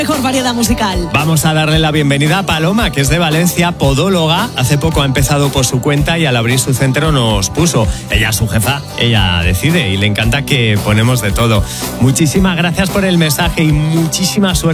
Mejor variedad musical. Vamos a darle la bienvenida a Paloma, que es de Valencia, podóloga. Hace poco ha empezado por su cuenta y al abrir su centro nos puso. Ella es su jefa, ella decide y le encanta que ponemos de todo. Muchísimas gracias por el mensaje y muchísima suerte